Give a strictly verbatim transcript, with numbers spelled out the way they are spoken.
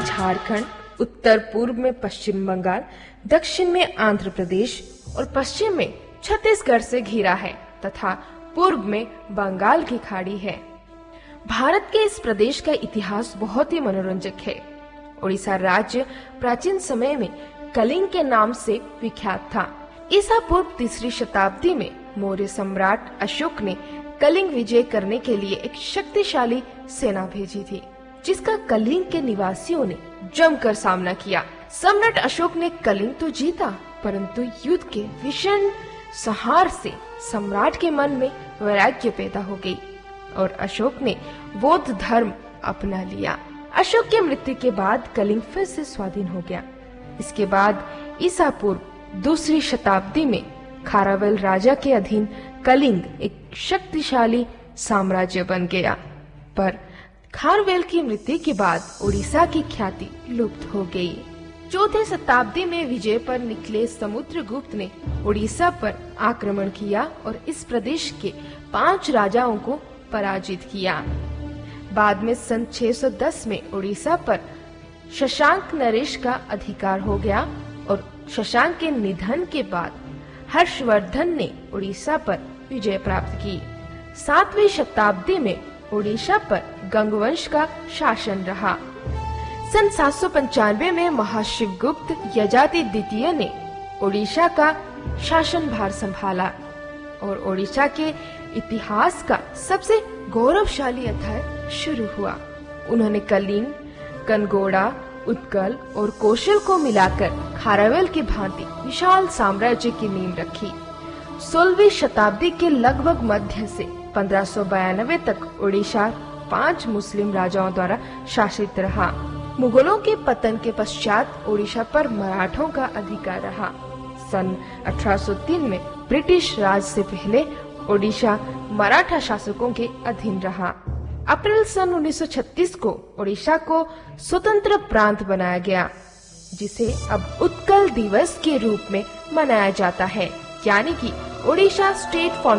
में झारखंड, उत्तर पूर्व में पश्चिम बंगाल, दक्षिण में आंध्र प्रदेश और पश्चिम में छत्तीसगढ़ से घिरा है तथा पूर्व में बंगाल की खाड़ी है। भारत के इस प्रदेश का इतिहास बहुत ही मनोरंजक है। उड़ीसा राज्य प्राचीन समय में कलिंग के नाम से विख्यात था। ईसा पूर्व तीसरी शताब्दी में मौर्य सम्राट अशोक ने कलिंग विजय करने के लिए एक शक्तिशाली सेना भेजी थी, जिसका कलिंग के निवासियों ने जमकर सामना किया। सम्राट अशोक ने कलिंग तो जीता, परंतु युद्ध के भीषण संहार से सम्राट के मन में वैराग्य पैदा हो गई और अशोक ने बौद्ध धर्म अपना लिया। अशोक की मृत्यु के बाद कलिंग फिर से स्वाधीन हो गया। इसके बाद ईसा पूर्व दूसरी शताब्दी में खारावेल राजा के अधीन कलिंग एक शक्तिशाली साम्राज्य बन गया, पर खारवेल की मृत्यु के बाद उड़ीसा की ख्याति लुप्त हो गई। चौथे शताब्दी में विजय पर निकले समुद्रगुप्त ने उड़ीसा पर आक्रमण किया और इस प्रदेश के पांच राजाओं को पराजित किया। बाद में सन छह सौ दस में उड़ीसा पर शशांक नरेश का अधिकार हो गया और शशांक के निधन के बाद हर्षवर्धन ने उड़ीसा पर विजय प्राप्त की। सातवीं शताब्दी में उड़ीसा पर गंगवंश का शासन रहा। सन सात सौ पंचानवे में महाशिवगुप्त यजाति द्वितीय ने उड़ीसा का शासन भार संभाला और उड़ीसा के इतिहास का सबसे गौरवशाली अध्याय शुरू हुआ। उन्होंने कलिंग, कनगोड़ा, उत्कल और कौशल को मिलाकर खारावेल की भांति विशाल साम्राज्य की नींव रखी। सोलहवीं शताब्दी के लगभग मध्य से पंद्रह सौ बयानवे तक उड़ीसा पांच मुस्लिम राजाओं द्वारा शासित रहा। मुगलों के पतन के पश्चात उड़ीसा पर मराठों का अधिकार रहा। सन अठारह सौ तीन में ब्रिटिश राज से पहले उड़ीसा मराठा शासकों के अधीन रहा। अप्रैल सन उन्नीस सौ छत्तीस को उड़ीसा को स्वतंत्र प्रांत बनाया गया, जिसे अब उत्कल दिवस के रूप में मनाया जाता है, यानी कि उड़ीसा स्टेट